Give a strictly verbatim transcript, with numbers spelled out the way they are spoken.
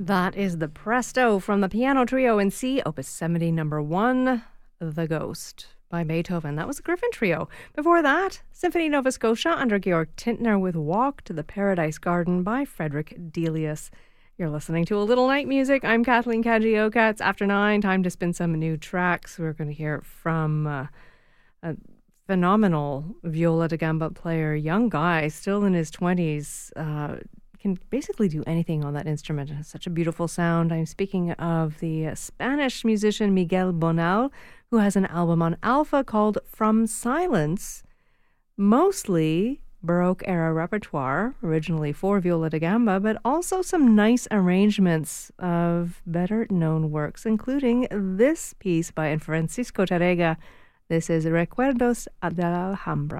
That is the Presto from the Piano Trio in C, Opus seventy, number one, The Ghost by Beethoven. That was the Griffin Trio. Before that, Symphony Nova Scotia under Georg Tintner with Walk to the Paradise Garden by Frederick Delius. You're listening to A Little Night Music. I'm Kathleen Kajioka. It's after nine. Time to spin some new tracks. We're going to hear from uh, a phenomenal viola da gamba player, young guy, still in his twenties, uh, can basically do anything on that instrument. It has such a beautiful sound. I'm speaking of the Spanish musician Miguel Bonal, who has an album on Alpha called From Silence, mostly Baroque era repertoire, originally for viola da gamba, but also some nice arrangements of better known works, including this piece by Francisco Tárrega. This is Recuerdos de la Alhambra.